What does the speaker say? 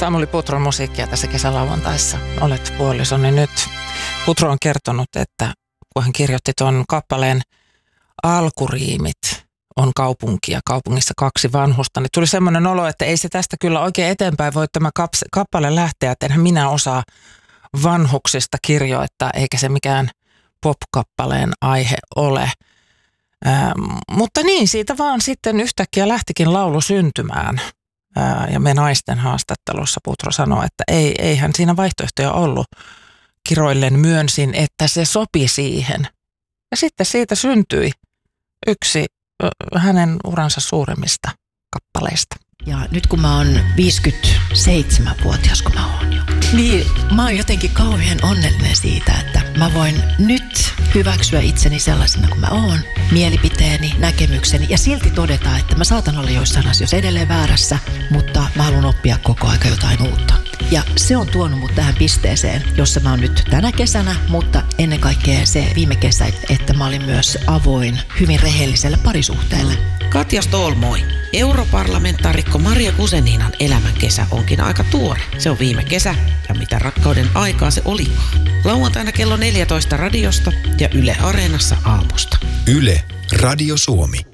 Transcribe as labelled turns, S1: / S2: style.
S1: Samuli Putron musiikkia tässä kesälauantaissa. Olet puolisoni nyt. Putro on kertonut, että kun hän kirjoitti tuon kappaleen alkuriimit on kaupunki ja kaupungissa 2 vanhusta, niin tuli semmoinen olo, että ei se tästä kyllä oikein eteenpäin voi tämä kappale lähteä, että enhän minä osaa vanhuksista kirjoittaa, eikä se mikään pop-kappaleen aihe ole. Mutta niin, siitä vaan sitten yhtäkkiä lähtikin laulu syntymään. Ja me naisten haastattelussa Putro sanoi, että eihän siinä vaihtoehtoja ollut. Kiroillen myönsin, että se sopi siihen. Ja sitten siitä syntyi yksi hänen uransa suurimmista kappaleista.
S2: Ja nyt kun mä oon 57-vuotias, kun mä oon jo, niin mä oon jotenkin kauhean onnellinen siitä, että mä voin nyt hyväksyä itseni sellaisena kuin mä oon, mielipiteeni, näkemykseni ja silti todeta, että mä saatan olla joissain asioissa edelleen väärässä, mutta mä haluan oppia koko aika jotain uutta. Ja se on tuonut mut tähän pisteeseen, jossa mä oon nyt tänä kesänä, mutta ennen kaikkea se viime kesä, että mä olin myös avoin hyvin rehelliselle parisuhteelle.
S3: Katja Ståhl, moi. Europarlamentaarikko Maria Guzeninan elämän kesä onkin aika tuore. Se on viime kesä ja mitä rakkauden aikaa se olikaan. Lauantaina kello 14 radiosta ja Yle Areenassa aamusta.
S4: Yle, Radio Suomi.